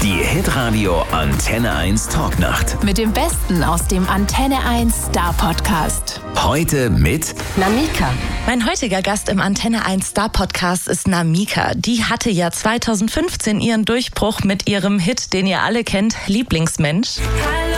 Die Hitradio Antenne 1 Talknacht. Mit dem Besten aus dem Antenne 1 Star Podcast. Heute mit Namika. Mein heutiger Gast im Antenne 1 Star Podcast ist Namika. Die hatte ja 2015 ihren Durchbruch mit ihrem Hit, den ihr alle kennt, Lieblingsmensch.